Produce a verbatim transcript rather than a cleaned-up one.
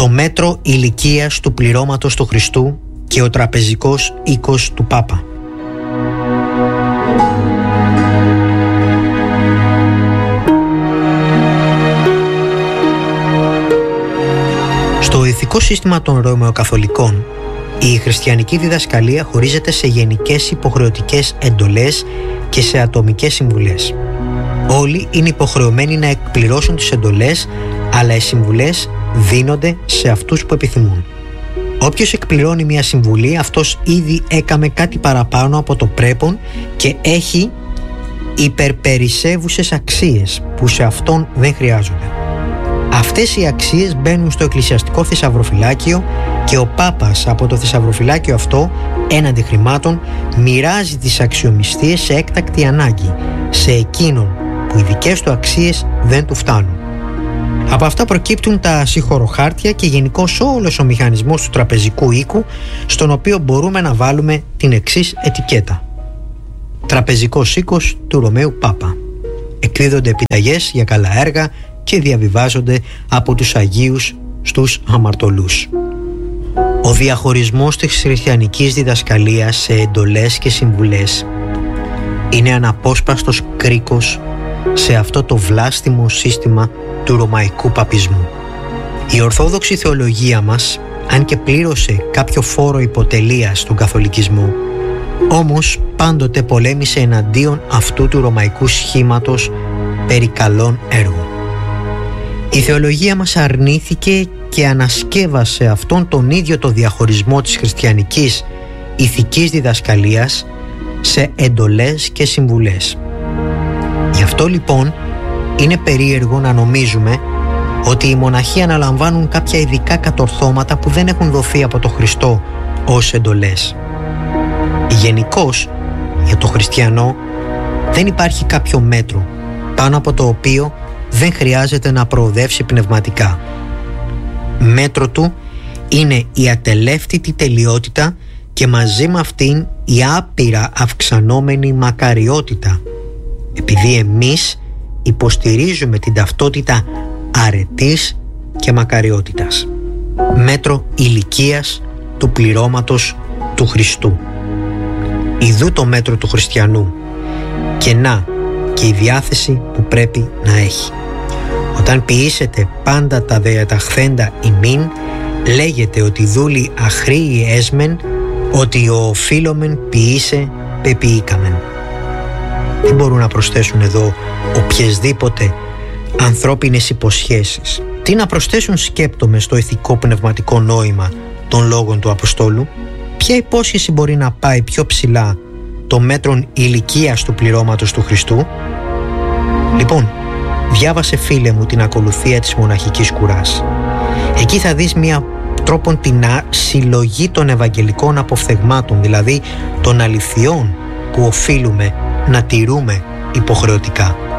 το μέτρο ηλικίας του πληρώματος του Χριστού και ο τραπεζικός οίκος του Πάπα. Στο ηθικό σύστημα των Ρωμαιοκαθολικών, η χριστιανική διδασκαλία χωρίζεται σε γενικές υποχρεωτικές εντολές και σε ατομικές συμβουλές. Όλοι είναι υποχρεωμένοι να εκπληρώσουν τις εντολές, αλλά οι συμβουλές δίνονται σε αυτούς που επιθυμούν. Όποιος εκπληρώνει μια συμβουλή, αυτός ήδη έκαμε κάτι παραπάνω από το πρέπον και έχει υπερπερισέβουσες αξίες που σε αυτόν δεν χρειάζονται. Αυτές οι αξίες μπαίνουν στο εκκλησιαστικό θησαυροφυλάκιο και ο Πάπας από το θησαυροφυλάκιο αυτό, έναντι χρημάτων, μοιράζει τις αξιομισθίες σε έκτακτη ανάγκη σε εκείνον που οι δικές του αξίες δεν του φτάνουν. Από αυτά προκύπτουν τα συγχωροχάρτια και γενικώς όλος ο μηχανισμός του τραπεζικού οίκου, στον οποίο μπορούμε να βάλουμε την εξής ετικέτα: Τραπεζικός οίκος του Ρωμαίου Πάπα. Εκδίδονται επιταγές για καλά έργα και διαβιβάζονται από τους Αγίους στους αμαρτωλούς. Ο διαχωρισμός της χριστιανικής διδασκαλίας σε εντολές και συμβουλές είναι αναπόσπαστος κρίκος σε αυτό το βλάστημο σύστημα του ρωμαϊκού παπισμού. Η ορθόδοξη θεολογία μας, αν και πλήρωσε κάποιο φόρο υποτελείας στον καθολικισμό, όμως πάντοτε πολέμησε εναντίον αυτού του ρωμαϊκού σχήματος περί καλών έργων. Η θεολογία μας αρνήθηκε και ανασκεύασε αυτόν τον ίδιο το διαχωρισμό της χριστιανικής ηθικής διδασκαλίας σε εντολές και συμβουλές. Γι' αυτό λοιπόν είναι περίεργο να νομίζουμε ότι οι μοναχοί αναλαμβάνουν κάποια ειδικά κατορθώματα που δεν έχουν δοθεί από τον Χριστό ως εντολές. Γενικώς, για το χριστιανό δεν υπάρχει κάποιο μέτρο πάνω από το οποίο δεν χρειάζεται να προοδεύσει πνευματικά. Μέτρο του είναι η ατελεύτητη τελειότητα και μαζί με αυτήν η άπειρα αυξανόμενη μακαριότητα, επειδή εμείς υποστηρίζουμε την ταυτότητα αρετής και μακαριότητας. Μέτρο ηλικίας του πληρώματος του Χριστού. Ιδού το μέτρο του χριστιανού, και να και η διάθεση που πρέπει να έχει. Όταν ποιήσετε πάντα τα διαταχθέντα ημίν, λέγεται ότι δούλοι αχρήοι έσμεν, ότι ο οφείλομεν ποιήσε πεποιήκαμεν. Δεν μπορούν να προσθέσουν εδώ οποιασδήποτε ανθρώπινες υποσχέσεις. Τι να προσθέσουν, σκέπτομαι, στο ηθικό πνευματικό νόημα των λόγων του Αποστόλου? Ποια υπόσχεση μπορεί να πάει πιο ψηλά το μέτρον ηλικίας του πληρώματος του Χριστού? Λοιπόν, διάβασε, φίλε μου, την ακολουθία της μοναχικής κουράς. Εκεί θα δεις μια τρόπον την συλλογή των ευαγγελικών αποφθεγμάτων, δηλαδή των αληθιών που οφείλουμε να τηρούμε υποχρεωτικά.